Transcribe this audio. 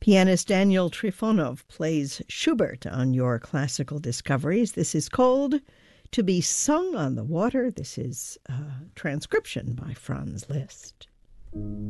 Pianist Daniel Trifonov plays Schubert on your classical discoveries. This is called To Be Sung on the Water. This is a transcription by Franz Liszt.